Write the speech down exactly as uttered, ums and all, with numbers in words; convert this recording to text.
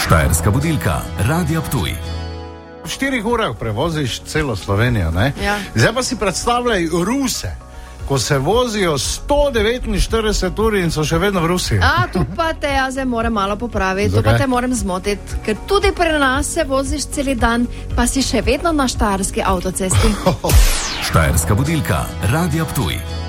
Štajerska budilka, Radio Ptuj. V štirih urah prevoziš celo Slovenijo, ne? Ja. Zdaj pa si predstavljaj Ruse, ko se vozijo sto devetinštirideset ur in so še vedno v Rusiji. A, tu pa te jaz zdaj moram malo popraviti, tu pa te moram zmotiti, ker tudi pri nas se voziš celi dan, pa si še vedno na štajerski avtocesti. Štajerska budilka, Radio Ptuj.